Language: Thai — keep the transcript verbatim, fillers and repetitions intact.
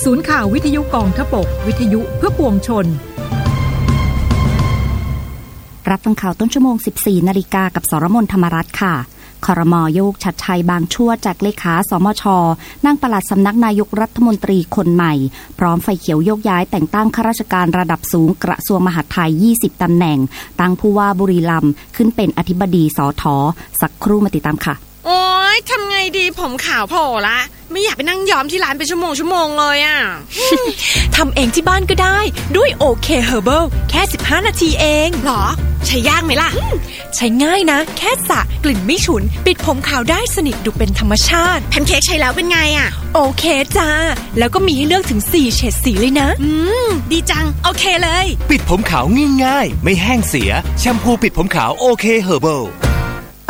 ศูนย์ข่าววิทยุกองทพบกวิทยุเพื่อปวงชนรับฟังข่าวต้นชั่วโมง สิบสี่นาฬิกากับสรมนธรรมรัตน์ค่ะครม.โยกชัดชัยบางชั่วจากเลขาสมช.นั่งปลัดสำนักนายกรัฐมนตรีคนใหม่พร้อมไฟเขียวโยกย้ายแต่งตั้งข้าราชการระดับสูงกระทรวงมหาดไทยยี่สิบตำแหน่งตั้งผู้ว่าบุรีรัมย์ขึ้นเป็นอธิบดีสท.สักครู่มาติดตามค่ะโอ๊ยทำไงดีผมขาวโผล่ละไม่อยากไปนั่งย้อมที่ร้านเป็นชั่วโมงชั่วโมงเลยอ่ะทำเองที่บ้านก็ได้ด้วยโอเคเฮอร์เบิลแค่สิบห้านาทีเองหรอใช้ยากไหมล่ะใช้ง่ายนะแค่สระกลิ่นไม่ฉุนปิดผมขาวได้สนิทดูเป็นธรรมชาติแพนเค้กใช้แล้วเป็นไงอ่ะโอเคจ้าแล้วก็มีให้เลือกถึงสี่เฉดสีเลยนะอืมดีจังโอเคเลยปิดผมขาวง่ายๆไม่แห้งเสียแชมพูปิดผมขาวโอเคเฮอร์เบิล